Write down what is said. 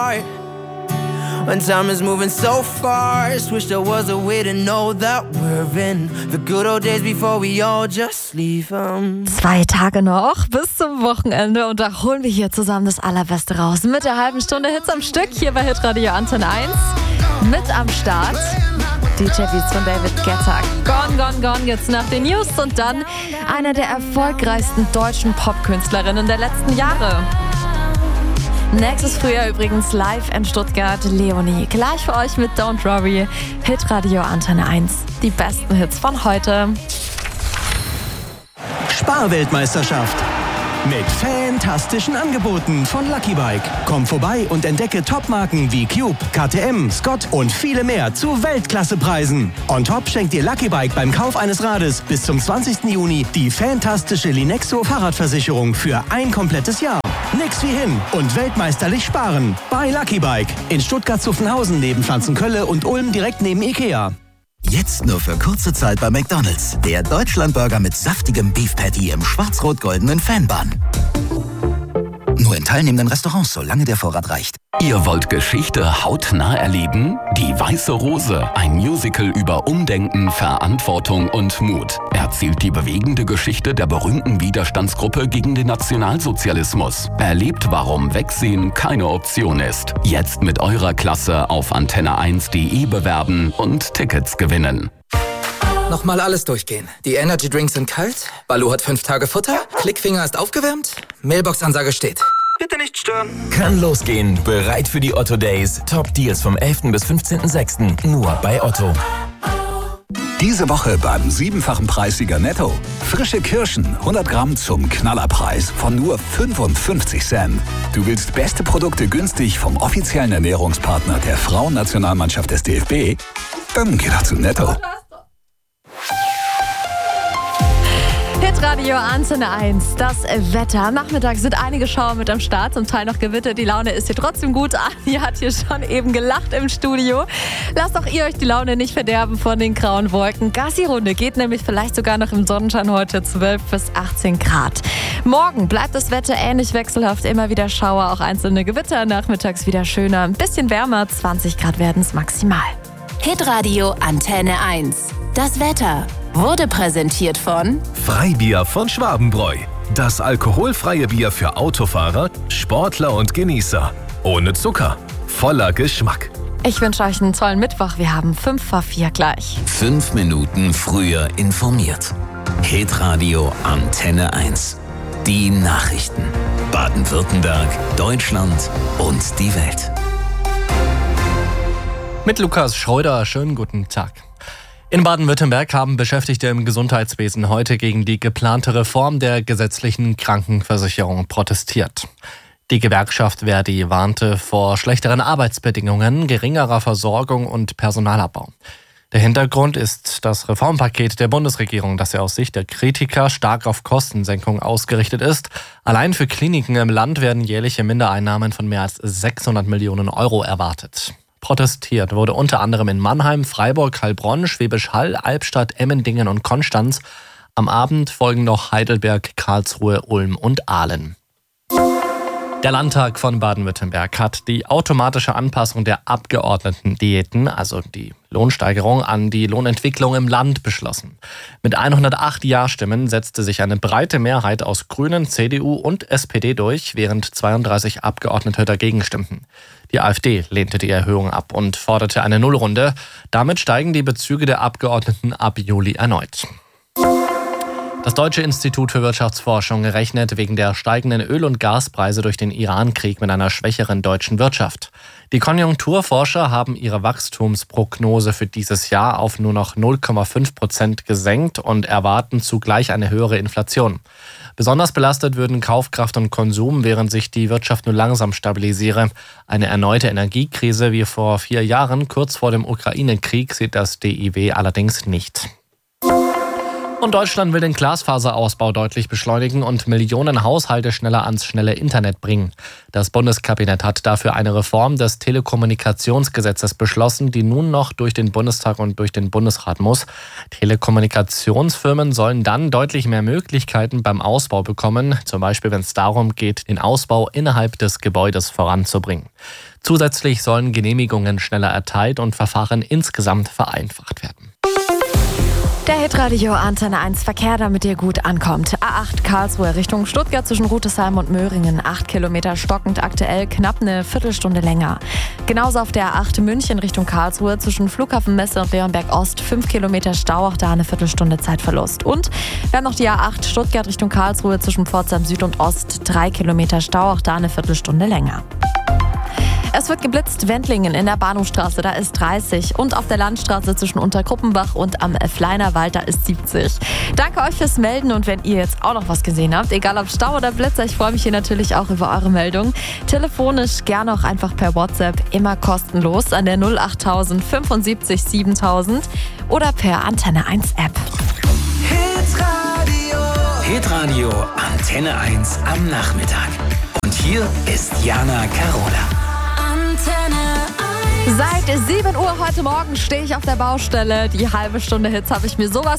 When time is moving so fast, wish there was a way to know that we're in the good old days before we all just leave 2 Tage noch bis zum Wochenende und da holen wir hier zusammen das Allerbeste raus. Mit der halben Stunde Hits am Stück hier bei Hitradio Antenne 1. Mit am Start DJ Beats von David Guetta. Gone, gone, gone jetzt nach den News und dann eine der erfolgreichsten deutschen Popkünstlerinnen der letzten Jahre. Nächstes Frühjahr übrigens live in Stuttgart, Leonie. Gleich für euch mit Don't Worry, Hitradio Antenne 1. Die besten Hits von heute. Sparweltmeisterschaft. Mit fantastischen Angeboten von Lucky Bike. Komm vorbei und entdecke Topmarken wie Cube, KTM, Scott und viele mehr zu Weltklassepreisen. On top schenkt dir Lucky Bike beim Kauf eines Rades bis zum 20. Juni die fantastische Linexo Fahrradversicherung für ein komplettes Jahr. Nix wie hin und weltmeisterlich sparen. Bei Lucky Bike. In Stuttgart-Zuffenhausen neben Pflanzenkölle und Ulm direkt neben Ikea. Jetzt nur für kurze Zeit bei McDonald's. Der Deutschlandburger mit saftigem Beef Patty im schwarz-rot-goldenen Fanbun. Nur in teilnehmenden Restaurants, solange der Vorrat reicht. Ihr wollt Geschichte hautnah erleben? Die Weiße Rose, ein Musical über Umdenken, Verantwortung und Mut, erzählt die bewegende Geschichte der berühmten Widerstandsgruppe gegen den Nationalsozialismus. Erlebt, warum Wegsehen keine Option ist. Jetzt mit eurer Klasse auf antenne1.de bewerben und Tickets gewinnen. Nochmal alles durchgehen. Die Energy Drinks sind kalt, Baloo hat 5 Tage Futter, Klickfinger ist aufgewärmt, Mailbox-Ansage steht. Bitte nicht stören. Kann losgehen. Bereit für die Otto Days. Top Deals vom 11. bis 15.06. Nur bei Otto. Diese Woche beim 7-fachen Preissieger Netto. Frische Kirschen, 100 Gramm zum Knallerpreis von nur 55 Cent. Du willst beste Produkte günstig vom offiziellen Ernährungspartner der Frauennationalmannschaft des DFB? Dann geh doch zu Netto. Hitradio Antenne 1, das Wetter. Nachmittags sind einige Schauer mit am Start, zum Teil noch Gewitter. Die Laune ist hier trotzdem gut. Anja hat hier schon eben gelacht im Studio. Lasst auch ihr euch die Laune nicht verderben von den grauen Wolken. Gassi-Runde geht nämlich vielleicht sogar noch im Sonnenschein heute 12 bis 18 Grad. Morgen bleibt das Wetter ähnlich wechselhaft. Immer wieder Schauer, auch einzelne Gewitter. Nachmittags wieder schöner, ein bisschen wärmer. 20 Grad werden es maximal. Hitradio Antenne 1. Das Wetter wurde präsentiert von Freibier von Schwabenbräu. Das alkoholfreie Bier für Autofahrer, Sportler und Genießer. Ohne Zucker, voller Geschmack. Ich wünsche euch einen tollen Mittwoch. Wir haben 5 vor 4 gleich. 5 Minuten früher informiert. Hitradio Antenne 1. Die Nachrichten. Baden-Württemberg, Deutschland und die Welt. Mit Lukas Schreuder, schönen guten Tag. In Baden-Württemberg haben Beschäftigte im Gesundheitswesen heute gegen die geplante Reform der gesetzlichen Krankenversicherung protestiert. Die Gewerkschaft Verdi warnte vor schlechteren Arbeitsbedingungen, geringerer Versorgung und Personalabbau. Der Hintergrund ist das Reformpaket der Bundesregierung, das ja aus Sicht der Kritiker stark auf Kostensenkung ausgerichtet ist. Allein für Kliniken im Land werden jährliche Mindereinnahmen von mehr als 600 Millionen Euro erwartet. Protestiert wurde unter anderem in Mannheim, Freiburg, Heilbronn, Schwäbisch Hall, Albstadt, Emmendingen und Konstanz. Am Abend folgen noch Heidelberg, Karlsruhe, Ulm und Aalen. Der Landtag von Baden-Württemberg hat die automatische Anpassung der Abgeordnetendiäten, also die Lohnsteigerung, an die Lohnentwicklung im Land beschlossen. Mit 108 Ja-Stimmen setzte sich eine breite Mehrheit aus Grünen, CDU und SPD durch, während 32 Abgeordnete dagegen stimmten. Die AfD lehnte die Erhöhung ab und forderte eine Nullrunde. Damit steigen die Bezüge der Abgeordneten ab Juli erneut. Das Deutsche Institut für Wirtschaftsforschung rechnet wegen der steigenden Öl- und Gaspreise durch den Iran-Krieg mit einer schwächeren deutschen Wirtschaft. Die Konjunkturforscher haben ihre Wachstumsprognose für dieses Jahr auf nur noch 0,5% gesenkt und erwarten zugleich eine höhere Inflation. Besonders belastet würden Kaufkraft und Konsum, während sich die Wirtschaft nur langsam stabilisiere. Eine erneute Energiekrise wie vor 4 Jahren, kurz vor dem Ukraine-Krieg, sieht das DIW allerdings nicht. Und Deutschland will den Glasfaserausbau deutlich beschleunigen und Millionen Haushalte schneller ans schnelle Internet bringen. Das Bundeskabinett hat dafür eine Reform des Telekommunikationsgesetzes beschlossen, die nun noch durch den Bundestag und durch den Bundesrat muss. Telekommunikationsfirmen sollen dann deutlich mehr Möglichkeiten beim Ausbau bekommen, zum Beispiel wenn es darum geht, den Ausbau innerhalb des Gebäudes voranzubringen. Zusätzlich sollen Genehmigungen schneller erteilt und Verfahren insgesamt vereinfacht werden. Der Hitradio Antenne 1 Verkehr, damit ihr gut ankommt. A8 Karlsruhe Richtung Stuttgart zwischen Rüdesheim und Möhringen. 8 Kilometer stockend, aktuell knapp eine Viertelstunde länger. Genauso auf der A8 München Richtung Karlsruhe zwischen Flughafen Messe und Leonberg Ost. 5 Kilometer Stau, auch da eine Viertelstunde Zeitverlust. Und wir haben noch die A8 Stuttgart Richtung Karlsruhe zwischen Pforzheim Süd und Ost. 3 Kilometer Stau, auch da eine Viertelstunde länger. Es wird geblitzt, Wendlingen in der Bahnhofstraße, da ist 30. Und auf der Landstraße zwischen Unterkruppenbach und am Fleinerwald, da ist 70. Danke euch fürs Melden und wenn ihr jetzt auch noch was gesehen habt, egal ob Stau oder Blitzer, ich freue mich hier natürlich auch über eure Meldung. Telefonisch gerne auch einfach per WhatsApp, immer kostenlos an der 08000 75 7000 oder per Antenne 1 App. Hitradio Antenne 1 am Nachmittag. Und hier ist Jana Carola. Seit 7 Uhr heute Morgen stehe ich auf der Baustelle. Die halbe Stunde Hits habe ich mir sowas